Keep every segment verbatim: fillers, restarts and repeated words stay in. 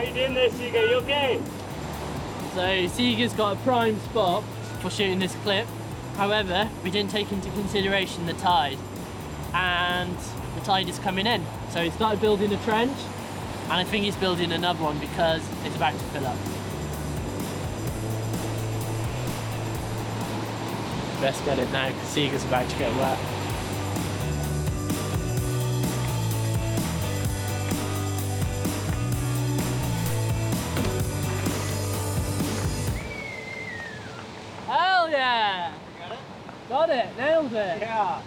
you doing there, Seeger? You okay? So Seeger's got a prime spot for shooting this clip. However, we didn't take into consideration the tide. And the tide is coming in. So he started building a trench, and I think he's building another one because it's about to fill up. Best get it now because Seeger's about to get wet. Hell yeah! Got it? Got it, nailed it! Yeah!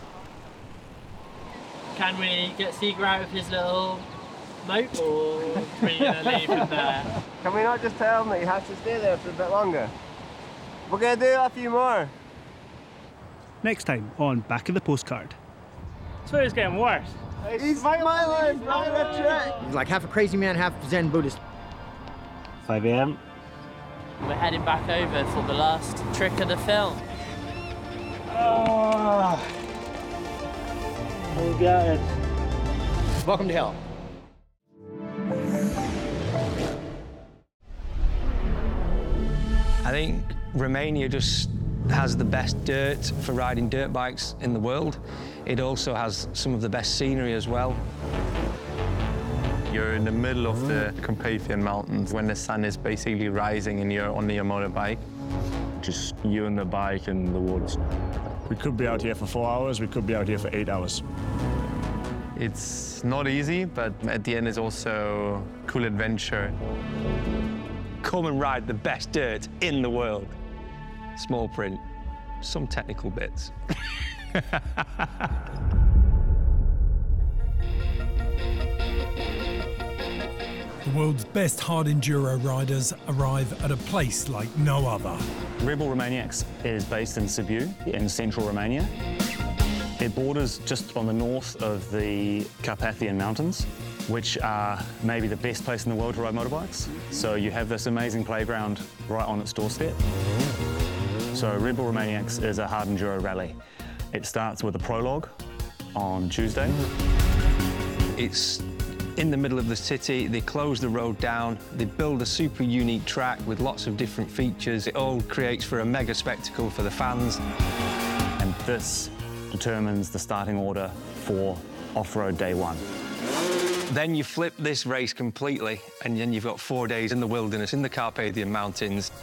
Can we get Seeger out of his little moat, or are we going to leave him there? Can we not just tell him that he has to stay there for a bit longer? We're going to do a few more. Next time on Back of the Postcard. This video's getting worse. He's smiling, he's smiling a trick. He's like half a crazy man, half Zen Buddhist. five A M We're heading back over for the last trick of the film. Oh, we got it. Welcome to hell. I think Romania just has the best dirt for riding dirt bikes in the world. It also has some of the best scenery as well. You're in the middle of the Carpathian Mountains when the sun is basically rising and you're on your motorbike. Just you and the bike in the woods. We could be out here for four hours, we could be out here for eight hours. It's not easy, but at the end it's also a cool adventure. Come and ride the best dirt in the world. Small print, some technical bits. The world's best hard enduro riders arrive at a place like no other. Red Bull Romaniacs is based in Sibiu in central Romania. It borders just on the north of the Carpathian Mountains, which are maybe the best place in the world to ride motorbikes. So you have this amazing playground right on its doorstep. So Red Bull Romaniacs is a hard enduro rally. It starts with a prologue on Tuesday. It's in the middle of the city. They close the road down. They build a super unique track with lots of different features. It all creates for a mega spectacle for the fans. And this determines the starting order for off-road day one. Then you flip this race completely, and then you've got four days in the wilderness, in the Carpathian Mountains.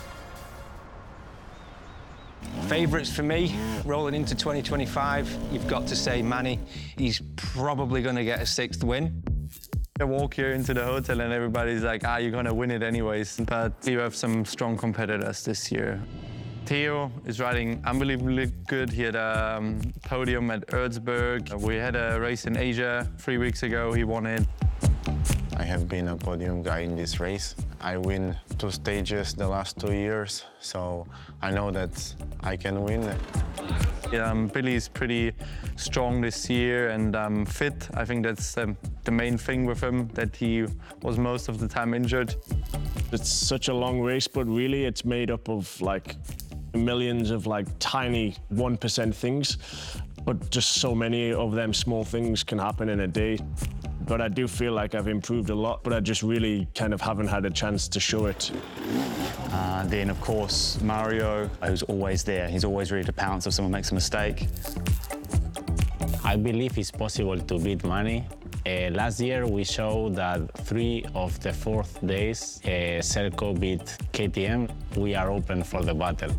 Favourites for me, rolling into twenty twenty-five, you've got to say Manny. He's probably going to get a sixth win. I walk here into the hotel and everybody's like, ah, you're going to win it anyways. But you have some strong competitors this year. Theo is riding unbelievably good. He had a um, podium at Erzberg. We had a race in Asia three weeks ago. He won it. I have been a podium guy in this race. I win two stages the last two years, so I know that I can win. Um, Billy's pretty strong this year and um, fit. I think that's um, the main thing with him, that he was most of the time injured. It's such a long race, but really it's made up of like millions of like tiny one percent things, but just so many of them small things can happen in a day. But I do feel like I've improved a lot, but I just really kind of haven't had a chance to show it. Uh, then, of course, Mario, who's always there. He's always ready to pounce if someone makes a mistake. I believe it's possible to beat Manny. Uh, last year, we showed that three of the fourth days, uh, Serco beat K T M. We are open for the battle.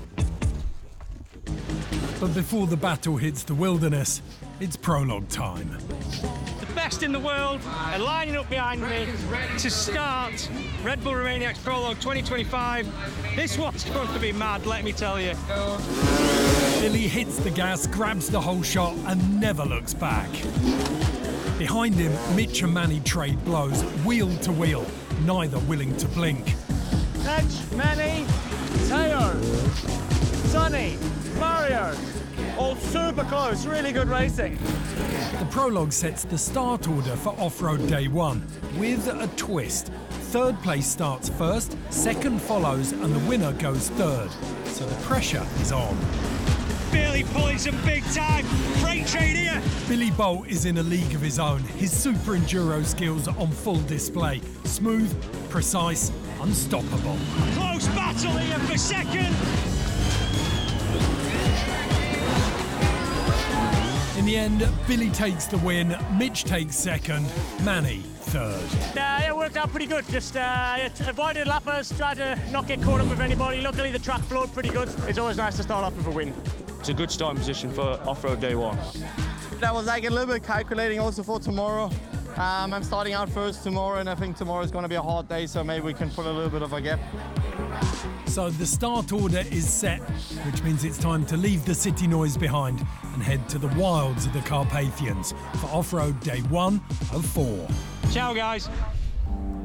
But before the battle hits the wilderness, it's prologue time. The best in the world are lining up behind me to start Red Bull Romaniacs Prologue twenty twenty-five. This one's going to be mad, let me tell you. Billy hits the gas, grabs the whole shot, and never looks back. Behind him, Mitch and Manny trade blows, wheel to wheel, neither willing to blink. Mitch, Manny, Teo, Sonny, Mario, all super close, really good racing. The prologue sets the start order for off-road day one, with a twist. Third place starts first, second follows, and the winner goes third. So the pressure is on. Billy pulling some big time freight train here. Billy Bolt is in a league of his own. His super enduro skills are on full display. Smooth, precise, unstoppable. Close battle here for second. In the end, Billy takes the win, Mitch takes second, Manny third. Uh, it worked out pretty good. Just uh, avoided lappers, tried to not get caught up with anybody. Luckily, the track flowed pretty good. It's always nice to start off with a win. It's a good starting position for off-road day one. That was like a little bit calculating also for tomorrow. Um, I'm starting out first tomorrow, and I think tomorrow is going to be a hard day, so maybe we can put a little bit of a gap. So the start order is set, which means it's time to leave the city noise behind and head to the wilds of the Carpathians for off-road day one of four. Ciao, guys.